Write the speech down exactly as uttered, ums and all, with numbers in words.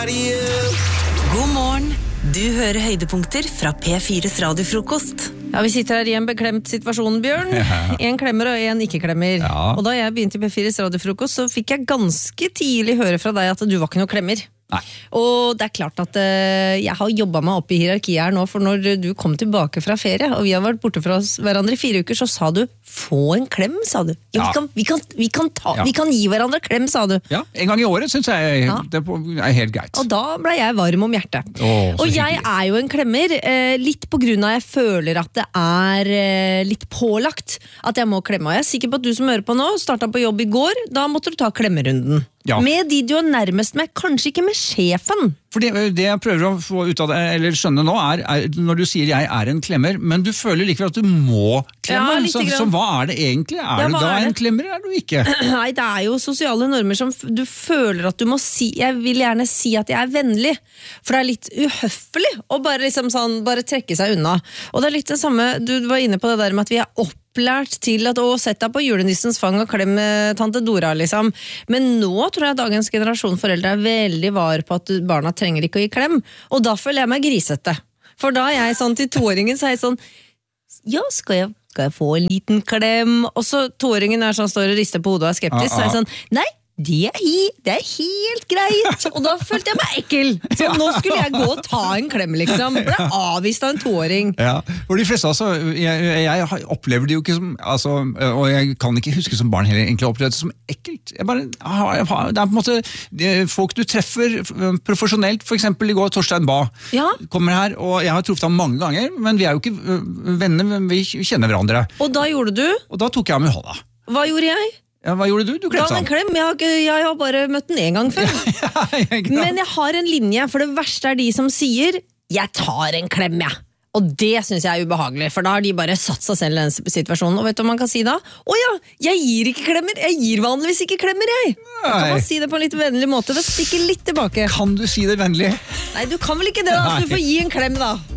God morgen. Du hører høydepunkter fra P fires radiofrokost. Ja, vi sitter her i en beklemt situasjon, Bjørn. Ja. En klemmer og en ikke klemmer. Ja. Og da jeg begynte i P fires radiofrokost, så fikk jeg ganske tidlig høre fra deg at du var ikke noe klemmer. Nei. Og det er klart at uh, jeg har jobbet meg opp i hierarkiet her nå, for når du kom tilbake fra ferie, og vi har vært borte fra hverandre i fire uker, så sa du, få en klem, sa du. Ja, Ja. vi, kan, vi, kan, vi, kan ta, Ja. vi kan gi hverandre klem, sa du. Ja, en gang i året synes jeg Ja. det er helt greit. Og da ble jeg varm om hjertet. Åh, så og jeg hyggelig. er jo en klemmer, eh, litt på grunn av jeg føler at det er eh, litt pålagt at jeg må klemme. Og jeg er sikker på at du som hører på nå, startet på jobb i går, da måtte du ta klemmerunden. Ja. Med de du er nærmest med, kanskje ikke med sjefen. For det, det jeg prøver å få ut av det, eller skjønne nå, er, er når du sier jeg er en klemmer, men du føler likevel at du må klemme. Ja, lite så, grann. så hva er det egentlig? Er Ja, du hva da er en det? klemmer, eller er du ikke? Nei, det er jo sosiale normer som f- du føler at du må si. Jeg vil gjerne si at jeg er vennlig, for det er litt uhøfelig å bare, liksom sånn, bare trekke seg unna. Og det er litt det samme, du var inne på det der med at vi er opp lært til at, å, sett deg på julenissens fang og klem tante Dora, liksom. Men nå tror jeg dagens generasjon foreldre er veldig var på at barna trenger ikke å gi klem, og da føler jeg meg grisete. For da er jeg sånn til toåringen, så er jeg sånn, ja, skal jeg, skal jeg få en liten klem? Og så toåringen er sånn, står og rister på hodet og er skeptisk, så er jeg sånn, nei, det er, hi, det er helt greit. Og da følte jeg meg ekkel. Så nå skulle jeg gå og ta en klem, liksom. Ble avvist av en toåring. Ja, for de fleste altså, jeg, jeg har- opplever det jo ikke som, altså, og jeg kan ikke huske som barn heller, egentlig opplevde det som ekkelt. Jeg bare, har- jeg har- det er på en måte det er folk du treffer eh, profesjonelt, for eksempel i går Torstein Ba, Ja. kommer her, og jeg har truffet ham mange ganger, men vi er jo ikke eh, venner, men vi kjenner hverandre. Og da gjorde du, Og da tok jeg ham i hånda. hva gjorde jeg? Ja, hva gjorde du? Du Ga klemte han en ham. klem, jeg har, ikke, jeg har bare møtt den en gang før. Men jeg har en linje, for det verste er de som sier, jeg tar en klem, jeg. Og det synes jeg er ubehagelig, for da har de bare satt seg selv i den situasjonen. Og vet du hva man kan si da? Å ja, jeg gir ikke klemmer, jeg gir vanligvis ikke klemmer, jeg. Da kan Nei. man si det på en litt vennlig måte, det stikker litt tilbake. Kan du si det vennlig? Nei, du kan vel ikke det da, så du får gi en klem da.